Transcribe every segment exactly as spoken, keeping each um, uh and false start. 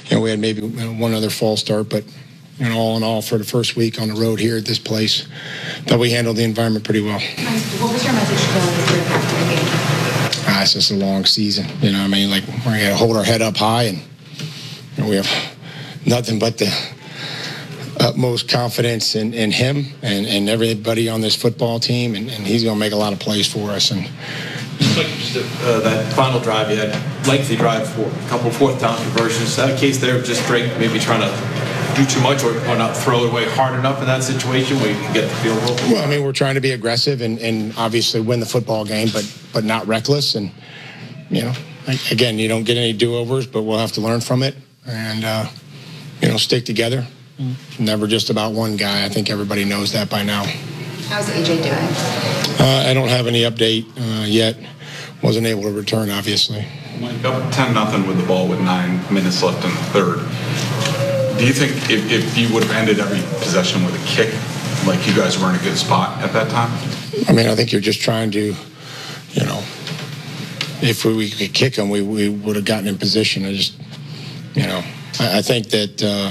you know, we had maybe one other false start, but you know, all in all, for the first week on the road here at this place, that we handled the environment pretty well. What was your message to the after the game? Ah, it's just a long season, you know what I mean? Like, we're going to hold our head up high, and you know, we have nothing but the utmost confidence in, in him and, and everybody on this football team, and, and he's going to make a lot of plays for us. And just like just uh, that final drive, you had lengthy drive for a couple fourth down conversions. Is that a case there of just Drake maybe trying to do too much or, or not throw it away hard enough in that situation where you can get the field goal? Well, I mean, we're trying to be aggressive and, and obviously win the football game, but but not reckless. And, you know, again, you don't get any do-overs, but we'll have to learn from it and, uh, you know, stick together. Mm. Never just about one guy. I think everybody knows that by now. How's A J doing? Uh, I don't have any update uh, yet. Wasn't able to return, obviously. Mike, up ten nothing with the ball with nine minutes left in the third. Do you think if, if you would have ended every possession with a kick, like you guys were in a good spot at that time? I mean, I think you're just trying to, you know, if we, we could kick them, we, we would have gotten in position. I just, you know, I, I think that, uh,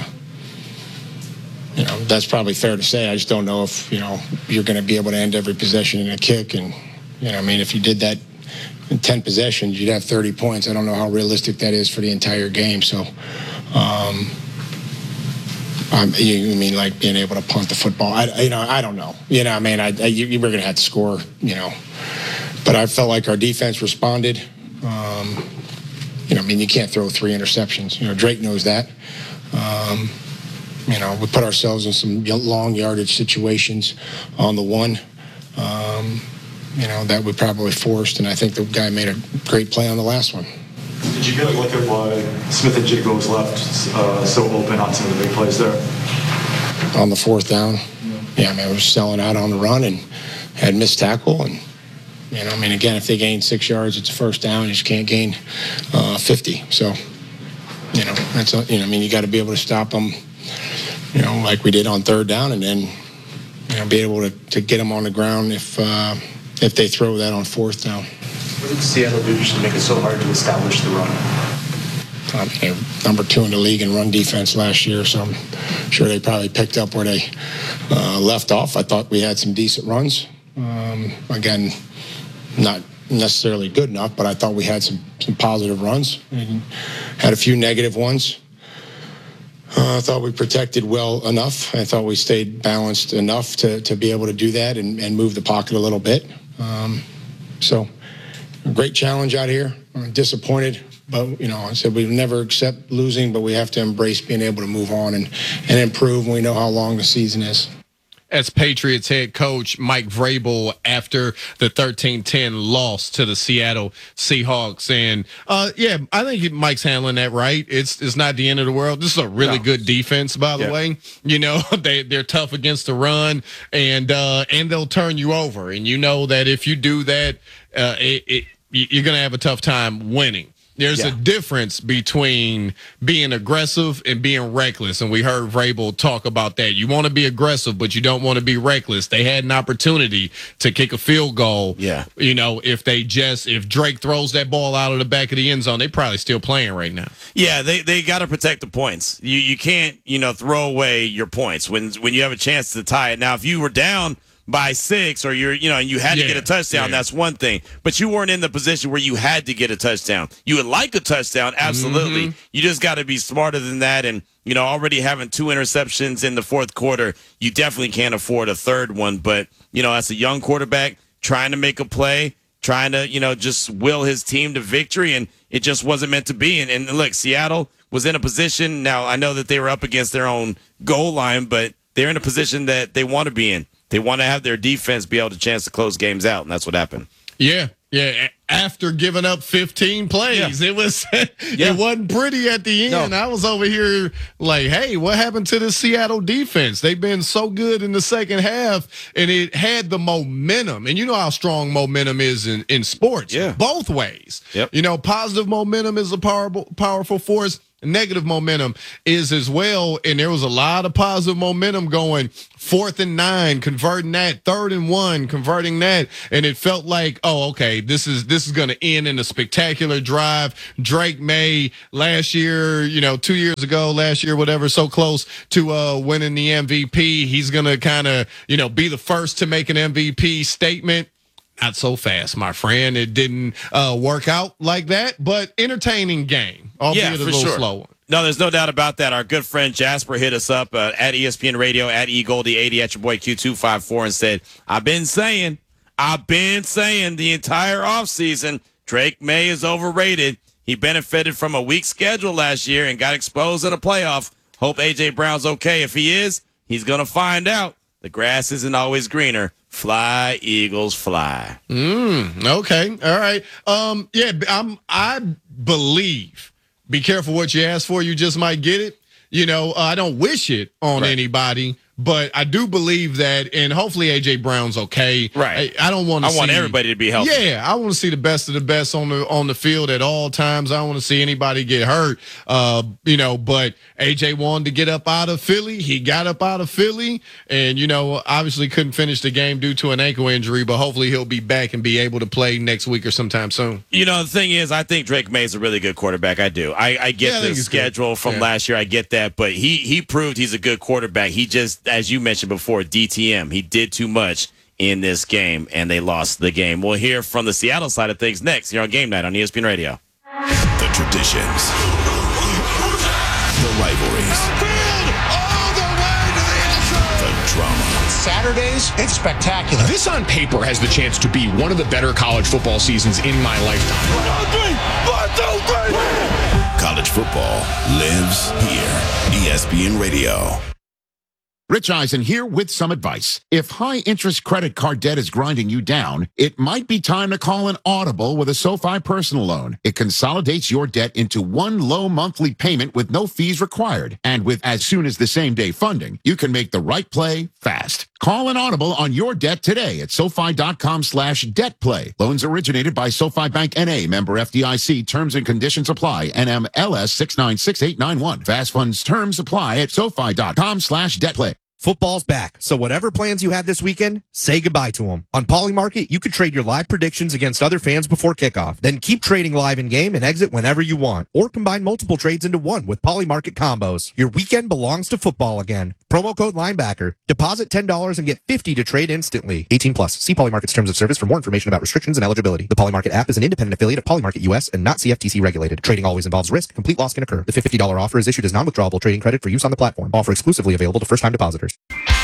you know, that's probably fair to say. I just don't know if, you know, you're going to be able to end every possession in a kick. And, you know, I mean, if you did that in ten possessions, you'd have thirty points. I don't know how realistic that is for the entire game. So, um, um, you, you mean like being able to punt the football? I, you know, I don't know. You know, I mean, I, I you, you were going to have to score, you know. But I felt like our defense responded. Um, you know, I mean, you can't throw three interceptions. You know, Drake knows that. Um, You know, we put ourselves in some long yardage situations on the one, um, you know, that we probably forced, and I think the guy made a great play on the last one. Did you get a look at why Smith and Jigga was left uh, so open on some of the big plays there? On the fourth down? Yeah, yeah I mean, I was selling out on the run and had missed tackle, and, you know, I mean, again, if they gain six yards, it's a first down. You just can't gain uh, fifty. So, you know, that's, a, you know, I mean, you got to be able to stop them, you know, like we did on third down, and then, you know, be able to, to get them on the ground if uh, if they throw that on fourth down. What did Seattle do to make it so hard to establish the run? I mean, they're number two in the league in run defense last year, so I'm sure they probably picked up where they uh, left off. I thought we had some decent runs. Um, again, not necessarily good enough, but I thought we had some, some positive runs. And had a few negative ones. Uh, I thought we protected well enough. I thought we stayed balanced enough to, to be able to do that and, and move the pocket a little bit. Um, so, a great challenge out here. I'm disappointed, but, you know, I said we never accept losing, but we have to embrace being able to move on and, and improve when we know how long the season is. As Patriots head coach Mike Vrabel after the thirteen ten loss to the Seattle Seahawks. And, uh, yeah, I think Mike's handling that right. It's it's not the end of the world. This is a really no. good defense, by the yeah. way. You know, they, they're tough against the run, and uh, and they'll turn you over. And you know that if you do that, uh, it, it, you're going to have a tough time winning. There's yeah. a difference between being aggressive and being reckless, and we heard Vrabel talk about that. You want to be aggressive, but you don't want to be reckless. They had an opportunity to kick a field goal. Yeah. You know, if they just if Drake throws that ball out of the back of the end zone, they probably still playing right now. Yeah, they they got to protect the points. You you can't you know throw away your points when when you have a chance to tie it. Now, if you were down by six, or you're, you know, and you had yeah, to get a touchdown, yeah. that's one thing. But you weren't in the position where you had to get a touchdown. You would like a touchdown, absolutely. Mm-hmm. You just got to be smarter than that. And, you know, already having two interceptions in the fourth quarter, you definitely can't afford a third one. But, you know, as a young quarterback, trying to make a play, trying to, you know, just will his team to victory, and it just wasn't meant to be. And, and look, Seattle was in a position. Now, I know that they were up against their own goal line, but they're in a position that they want to be in. They want to have their defense be able to chance to close games out, and that's what happened. Yeah, yeah. After giving up fifteen plays, yeah. it was yeah. it wasn't pretty at the end. No. I was over here like, hey, what happened to the Seattle defense? They've been so good in the second half, and it had the momentum. And you know how strong momentum is in, in sports, yeah. both ways. Yep. You know, positive momentum is a powerful, powerful force. negative momentum is as well. And there was a lot of positive momentum going fourth and nine, converting that, third and one, converting that. And it felt like, oh, okay, this is this is going to end in a spectacular drive. Drake May last year, you know, two years ago, last year, whatever, so close to uh, winning the M V P. He's going to kind of, you know, be the first to make an M V P statement. Not so fast, my friend. It didn't uh, work out like that, but entertaining game, albeit Yeah, a for little sure. slow one. No, there's no doubt about that. Our good friend Jasper hit us up uh, at E S P N Radio, at E Goldie eighty, at your boy Q two five four, and said, I've been saying, I've been saying the entire offseason, Drake May is overrated. He benefited from a weak schedule last year and got exposed in a playoff. Hope A J. Brown's okay. If he is, he's going to find out. The grass isn't always greener. Fly, Eagles, fly. Mm, okay. All right. Um, yeah, I'm, I believe, be careful what you ask for. You just might get it. You know, uh, I don't wish it on Right. anybody, but I do believe that, and hopefully A J. Brown's okay. Right. I, I don't want to I want everybody to be healthy. Yeah, I want to see the best of the best on the on the field at all times. I don't want to see anybody get hurt. Uh, you know, but A J wanted to get up out of Philly. He got up out of Philly, and you know, obviously couldn't finish the game due to an ankle injury. But hopefully he'll be back and be able to play next week or sometime soon. You know, the thing is, I think Drake May's a really good quarterback. I do. I, I get Yeah, I the think he's schedule good. from Yeah. last year. I get that. But he, he proved he's a good quarterback. He just, as you mentioned before, D T M. He did too much in this game, and they lost the game. We'll hear from the Seattle side of things next here on Game Night on E S P N Radio. The traditions, the rivalries, the drama. Saturdays, it's spectacular. This on paper has the chance to be one of the better college football seasons in my lifetime. College football lives here. E S P N Radio. Rich Eisen here with some advice. If high-interest credit card debt is grinding you down, it might be time to call an Audible with a SoFi personal loan. It consolidates your debt into one low monthly payment with no fees required. And with as soon as the same-day funding, you can make the right play fast. Call an Audible on your debt today at SoFi.com slash debt play. Loans originated by SoFi Bank N A, member F D I C. Terms and conditions apply. N M L S six nine six eight nine one. Fast funds terms apply at SoFi.com slash debt play. Football's back, so whatever plans you had this weekend, say goodbye to them. On Polymarket, you could trade your live predictions against other fans before kickoff. Then keep trading live in-game and exit whenever you want. Or combine multiple trades into one with Polymarket combos. Your weekend belongs to football again. Promo code Linebacker. Deposit ten dollars and get fifty dollars to trade instantly. eighteen plus. See Polymarket's terms of service for more information about restrictions and eligibility. The Polymarket app is an independent affiliate of Polymarket U S and not C F T C regulated. Trading always involves risk. Complete loss can occur. The fifty dollars offer is issued as non-withdrawable trading credit for use on the platform. Offer exclusively available to first-time depositors.